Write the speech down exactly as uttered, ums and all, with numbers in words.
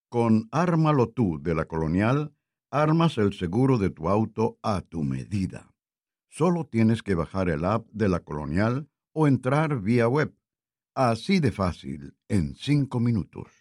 Con Ármalo Tú de la Colonial, armas el seguro de tu auto a tu medida. Solo tienes que bajar el app de la Colonial o entrar vía web. Así de fácil, en cinco minutos.